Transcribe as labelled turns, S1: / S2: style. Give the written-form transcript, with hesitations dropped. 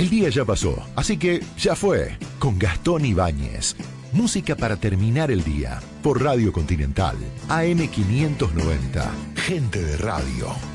S1: El día ya pasó, así que ya fue. Con Gastón Ibáñez. Música para terminar el día. Por Radio Continental. AM 590. Gente de radio.